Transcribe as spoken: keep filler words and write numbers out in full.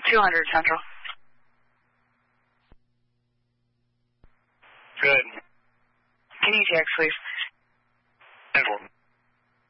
two hundred Central. Good. Can you text, please?